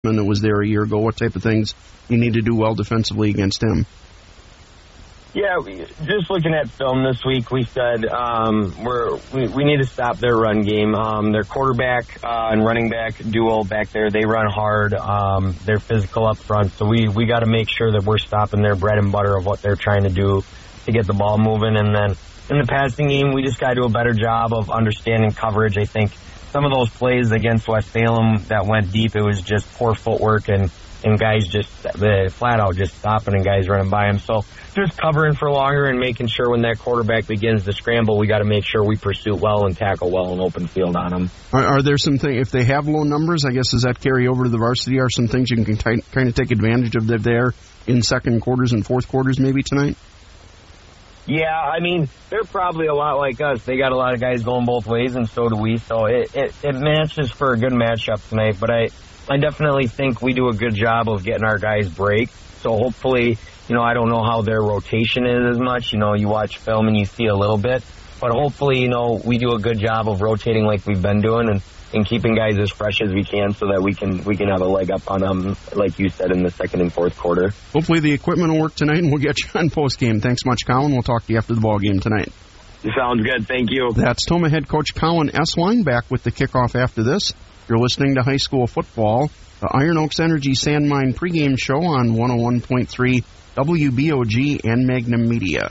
that was there a year ago. What type of things you need to do well defensively against him? Yeah, just looking at film this week, we said we need to stop their run game. Their quarterback and running back duo back there, they run hard. They're physical up front, so we got to make sure that we're stopping their bread and butter of what they're trying to do to get the ball moving. And then in the passing game, we just got to do a better job of understanding coverage. I think some of those plays against West Salem that went deep, it was just poor footwork and guys just flat out just stopping and guys running by him. So just covering for longer and making sure when that quarterback begins to scramble, we got to make sure we pursue well and tackle well in open field on him. Are there some things, if they have low numbers, I guess, does that carry over to the varsity? Are some things you can kind of take advantage of there in second quarters and fourth quarters maybe tonight? Yeah, I mean, they're probably a lot like us. They got a lot of guys going both ways, and so do we. So it matches for a good matchup tonight. But I definitely think we do a good job of getting our guys break. So hopefully, I don't know how their rotation is as much. You watch film and you see a little bit. But hopefully, we do a good job of rotating like we've been doing and keeping guys as fresh as we can so that we can have a leg up on them, like you said, in the second and fourth quarter. Hopefully the equipment will work tonight, and we'll get you on post-game. Thanks much, Colin. We'll talk to you after the ball game tonight. Sounds good. Thank you. That's Tomah head coach Colin Eswine back with the kickoff after this. You're listening to high school football, the Iron Oaks Energy Sand Mine pregame show on 101.3 WBOG and Magnum Media.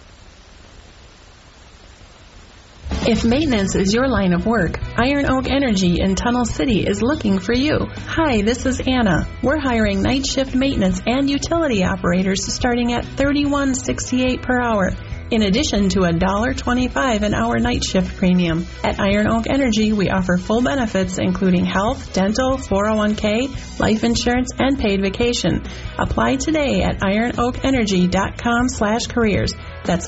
If maintenance is your line of work, Iron Oak Energy in Tunnel City is looking for you. Hi, this is Anna. We're hiring night shift maintenance and utility operators starting at $31.68 per hour, in addition to $1.25 an hour night shift premium. At Iron Oak Energy, we offer full benefits including health, dental, 401k, life insurance, and paid vacation. Apply today at ironoakenergy.com/careers. That's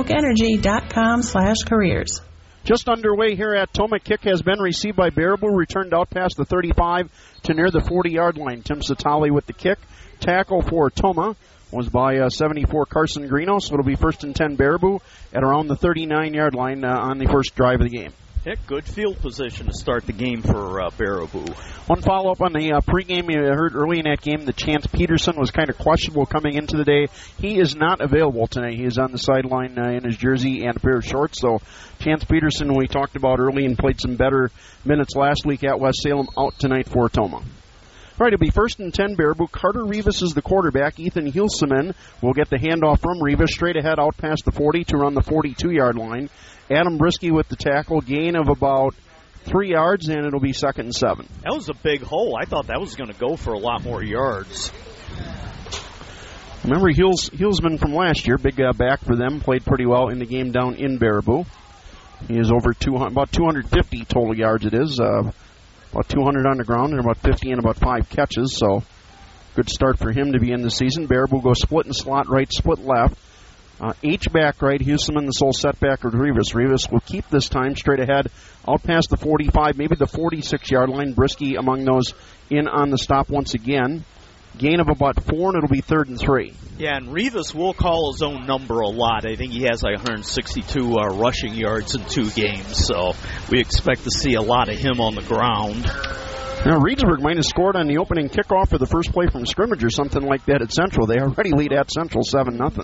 ironoakenergy.com/careers. Just underway here at Tomah. Kick has been received by Baraboo, returned out past the 35 to near the 40-yard line. Tim Satali with the kick. Tackle for Tomah was by 74 Carson Greeno, so it'll be 1st and 10 Baraboo at around the 39-yard line on the first drive of the game. Heck, good field position to start the game for Baraboo. One follow-up on the pregame. You heard early in that game that Chance Peterson was kind of questionable coming into the day. He is not available tonight. He is on the sideline in his jersey and a pair of shorts. So Chance Peterson, we talked about early and played some better minutes last week at West Salem, out tonight for Tomah. All right, it'll be 1st and 10 Baraboo. Carter Rivas is the quarterback. Ethan Hilseman will get the handoff from Rivas straight ahead out past the 40 to run the 42-yard line. Adam Brisky with the tackle, gain of about 3 yards, and it'll be 2nd and 7. That was a big hole. I thought that was going to go for a lot more yards. Remember Hilsman from last year, big back for them, played pretty well in the game down in Baraboo. He is over about 250 total yards it is, about 200 on the ground and about 50 and about 5 catches, so good start for him to be in the season. Baraboo goes split and slot right, split left. H-back right, Hilseman the sole setback of Rivas. Rivas will keep this time straight ahead, out past the 45, maybe the 46-yard line. Brisky among those in on the stop once again. Gain of about 4, and it'll be 3rd and 3. Yeah, and Rivas will call his own number a lot. I think he has like 162 rushing yards in 2 games, so we expect to see a lot of him on the ground. Now, Reedsburg might have scored on the opening kickoff for the first play from scrimmage or something like that at Central. They already lead at Central 7-0.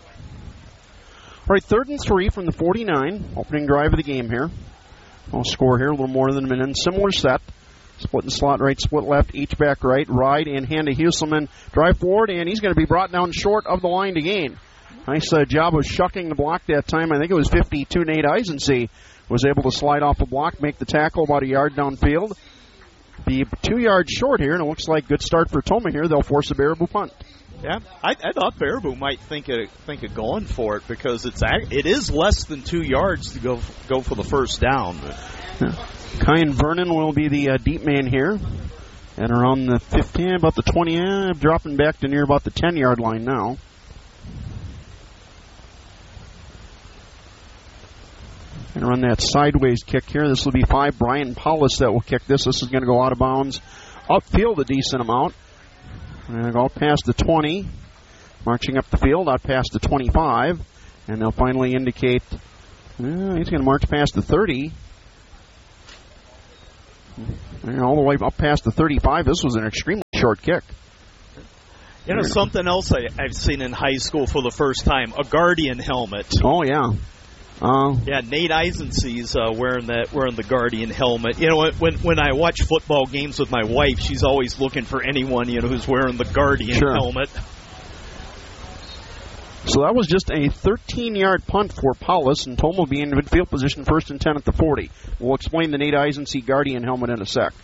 All right, 3rd and 3 from the 49. Opening drive of the game here. We'll score here a little more than a minute. Similar set. Split and slot right, split left, H-back right, ride and hand to Hilseman. Drive forward, and he's going to be brought down short of the line to gain. Nice job of shucking the block that time. I think it was 52. Nate Eisensee was able to slide off the block, make the tackle about a yard downfield. Be 2 yards short here, and it looks like good start for Tomah here. They'll force a Baraboo punt. Yeah, I thought Baraboo might think of going for it because it is less than 2 yards to go for the first down. Yeah. Kyan Vernon will be the deep man here. And around the 15, about the 20, dropping back to near about the 10-yard line now. And run that sideways kick here. This will be 5. Brian Paulus that will kick this. This is going to go out of bounds. Upfield a decent amount. And go out past the 20. Marching up the field, out past the 25. And they'll finally indicate he's going to march past the 30. And all the way up past the 35. This was an extremely short kick. You know, something else I've seen in high school for the first time, a Guardian helmet. Oh, yeah. Yeah, Nate Eisensee's wearing the Guardian helmet. You know, when I watch football games with my wife, she's always looking for anyone, you know, who's wearing the Guardian helmet. So that was just a 13-yard punt for Paulus, and Toma will be in midfield position, 1st and 10 at the 40. We'll explain the Nate Eisensee Guardian helmet in a sec.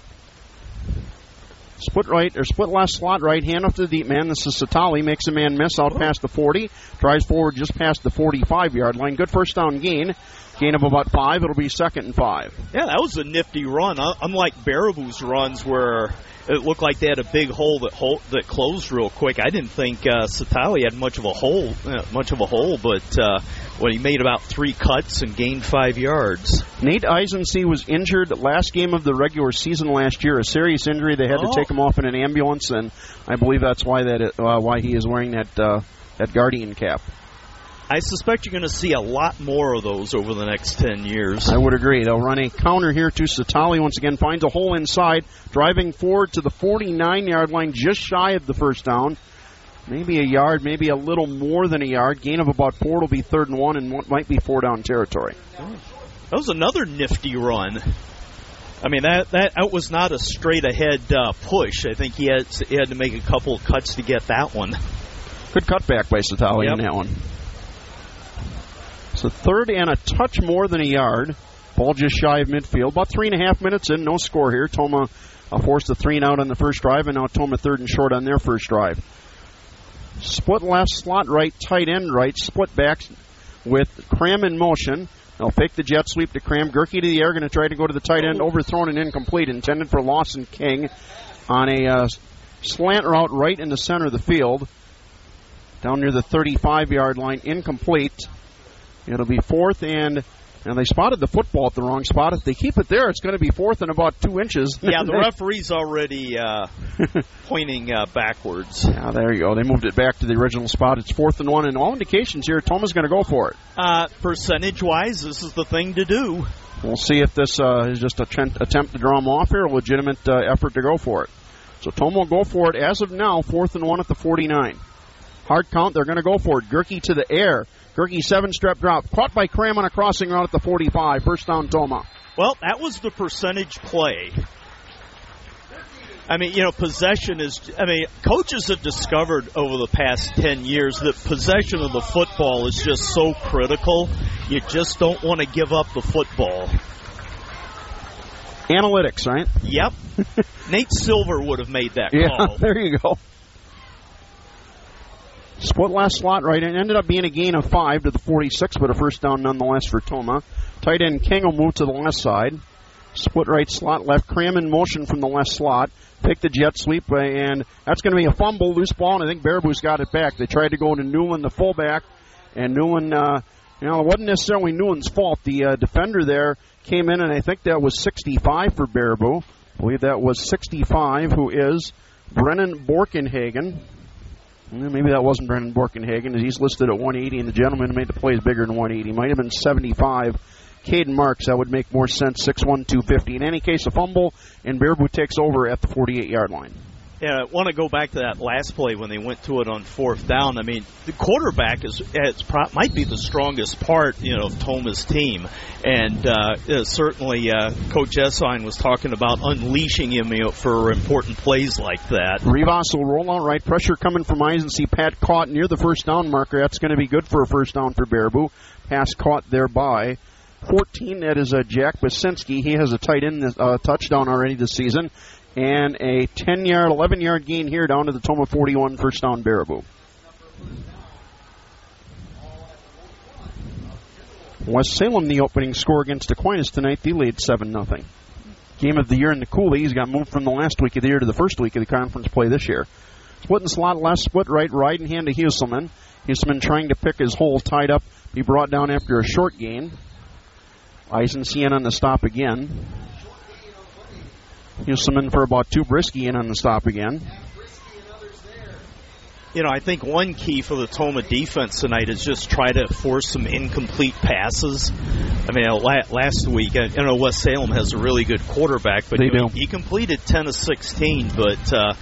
Split left slot right, hand off to the deep man. This is Satali, makes a man miss out past the 40, drives forward just past the 45-yard line. Good first down gain of about 5. It'll be 2nd and 5. Yeah, that was a nifty run. Unlike Baraboo's runs where it looked like they had a big hole that closed real quick. I didn't think Satali had much of a hole, but he made about 3 cuts and gained 5 yards. Nate Eisensee was injured last game of the regular season last year, a serious injury. They had to take him off in an ambulance, and I believe that's why he is wearing that Guardian cap. I suspect you're going to see a lot more of those over the next 10 years. I would agree. They'll run a counter here to Satali. Once again, finds a hole inside, driving forward to the 49-yard line, just shy of the first down. Maybe a yard, maybe a little more than a yard. Gain of about 4. It'll be 3rd and 1, and what might be 4-down territory. That was another nifty run. I mean, that was not a straight-ahead push. I think he had to make a couple of cuts to get that one. Good cutback by Satali on that one. So 3rd and a touch more than a yard. Ball just shy of midfield. About 3.5 minutes in, no score here. Toma forced a 3-and-out on the first drive, and now Toma 3rd and short on their first drive. Split left, slot right, tight end right, split backs with Cram in motion. They'll fake the jet sweep to Cram. Gerke to the air, going to try to go to the tight end, overthrown and incomplete, intended for Lawson King on a slant route right in the center of the field. Down near the 35-yard line, incomplete. It'll be 4th and they spotted the football at the wrong spot. If they keep it there, it's going to be 4th and about 2 inches. Yeah, the referee's already pointing backwards. Yeah, there you go. They moved it back to the original spot. It's 4th and 1, and all indications here, Toma's going to go for it. Percentage-wise, this is the thing to do. We'll see if this is just an attempt to draw them off here, a legitimate effort to go for it. So Toma will go for it. As of now, 4th and 1 at the 49. Hard count, they're going to go for it. Gerke to the air. Gerke 7-step drop. Caught by Cram on a crossing route at the 45. First down, Toma. Well, that was the percentage play. I mean, you know, possession is... I mean, coaches have discovered over the past 10 years that possession of the football is just so critical. You just don't want to give up the football. Analytics, right? Yep. Nate Silver would have made that call. Yeah, there you go. Split last slot right, and ended up being a gain of 5 to the 46, but a first down nonetheless for Toma. Tight end King will move to the left side. Split right slot left. Cram in motion from the left slot. Pick the jet sweep, and that's going to be a fumble, loose ball, and I think Baraboo's got it back. They tried to go into Newland, the fullback, and Newland, it wasn't necessarily Newland's fault. The defender there came in, and I think that was 65 for Baraboo. I believe that was 65, who is Brennan Borkenhagen. Maybe that wasn't Brennan Borkenhagen. He's listed at 180, and the gentleman who made the play is bigger than 180. Might have been 75. Caden Marks, that would make more sense, 6'1", 250. In any case, a fumble, and Baraboo takes over at the 48-yard line. Yeah, I want to go back to that last play when they went to it on 4th down. I mean, the quarterback might be the strongest part, of Toma's team, and certainly Coach Essine was talking about unleashing him for important plays like that. Rivas will roll out right, pressure coming from Eisensee. Pat caught near the first down marker. That's going to be good for a first down for Baraboo. Pass caught there by 14. That is Jack Basinski. He has a tight end touchdown already this season. And a 10-yard, 11-yard gain here down to the Toma 41, first down Baraboo. West Salem, the opening score against Aquinas tonight. They lead 7-0. Game of the year in the Coolies got moved from the last week of the year to the first week of the conference play this year. Split and slot left, split right, riding hand to Husselman. Husselman trying to pick his hole, tied up. He brought down after a short gain. Eisensee in on the stop again. Husselman for about 2. Brisky in on the stop again. I think one key for the Toma defense tonight is just try to force some incomplete passes. I mean, last week, West Salem has a really good quarterback, but he completed 10 of 16, but